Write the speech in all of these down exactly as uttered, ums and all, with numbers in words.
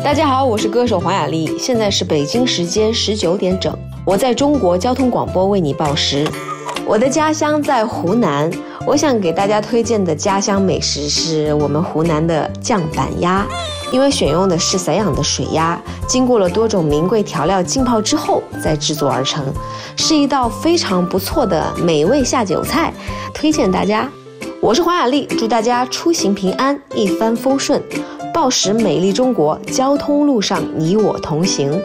大家好，我是歌手黄雅莉，现在是北京时间十九点整，我在中国交通广播为你报时。我的家乡在湖南，我想给大家推荐的家乡美食是我们湖南的酱板鸭，因为选用的是散养的水鸭，经过了多种名贵调料浸泡之后再制作而成，是一道非常不错的美味下酒菜，推荐大家。我是黄雅莉，祝大家出行平安，一帆风顺，报时美丽中国，交通路上你我同行。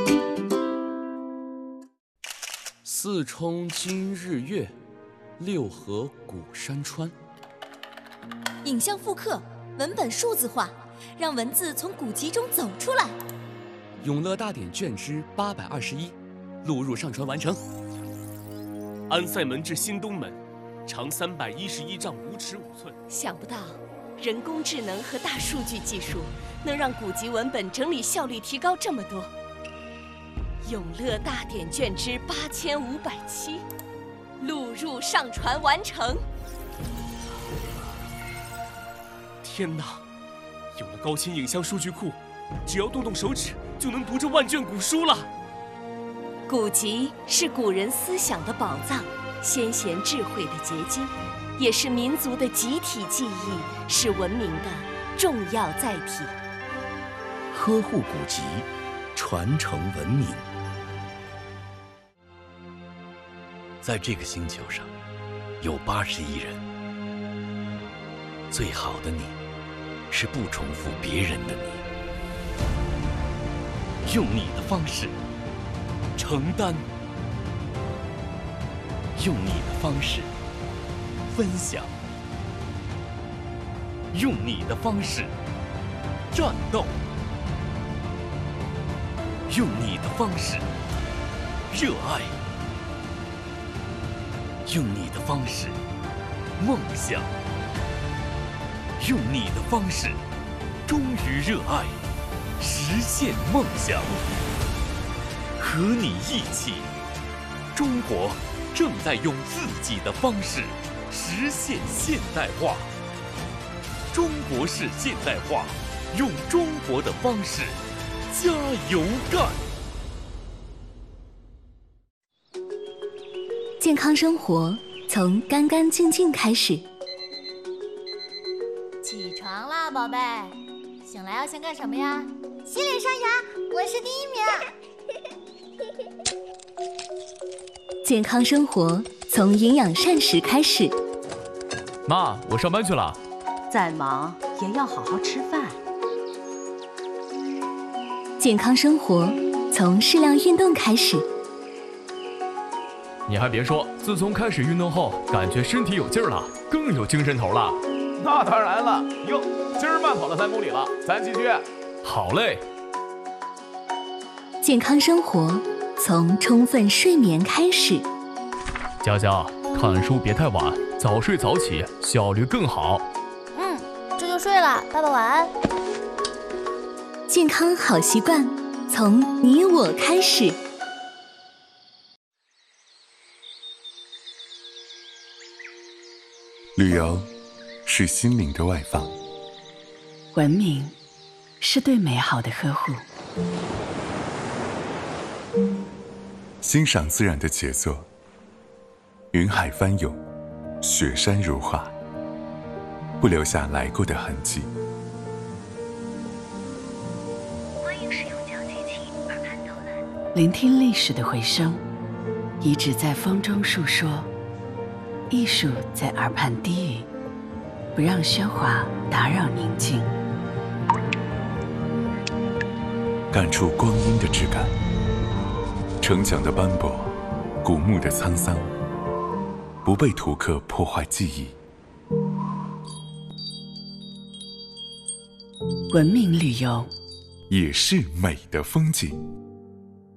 四冲今日月，六合古山川。 影像复刻，文本数字化，让文字从古籍中走出来。 永乐大典卷之八百二十一，录入上传完成。安塞门至新东门，长三百一十一丈五尺五寸。 想不到，人工智能和大数据技术能让古籍文本整理效率提高这么多。永乐大典卷之八千五百七，录入上传完成。 天哪！有了高清影像数据库，只要动动手指就能读这万卷古书了。 古籍是古人思想的宝藏，先贤智慧的结晶，也是民族的集体记忆，是文明的重要载体。 呵护古籍，传承文明。在这个星球上，有八十亿人。最好的你，是不重复别人的你。用你的方式承担，用你的方式分享，用你的方式战斗，用你的方式热爱，用你的方式梦想，用你的方式忠于热爱，实现梦想。和你一起，中国正在用自己的方式实现现代化。中国式现代化，用中国的方式加油干。 健康生活从干干净净开始。 起床啦，宝贝！醒来要先干什么呀？洗脸刷牙，我是第一名。 健康生活从营养膳食开始。 妈，我上班去了。 再忙也要好好吃饭。 健康生活从适量运动开始。 你还别说，自从开始运动后，感觉身体有劲儿了，更有精神头了。 那当然了，哟，今儿慢跑了三公里了，咱继续。 好嘞。 健康生活从充分睡眠开始。 佳佳，看书别太晚，早睡早起，效率更好。 嗯，这就睡了，爸爸晚安。 健康好习惯从你我开始。 旅游是心灵的外放， 文明是对美好的呵护。 欣赏自然的杰作，云海翻涌，雪山如画，不留下来过的痕迹。 欢迎使用交机器耳畔导览， 聆听历史的回声，遗址在风中述说，艺术在耳畔低语，不让喧哗打扰宁静。 感触光阴的质感，城墙的斑驳，古墓的沧桑，不被图刻破坏记忆。 文明旅游也是美的风景。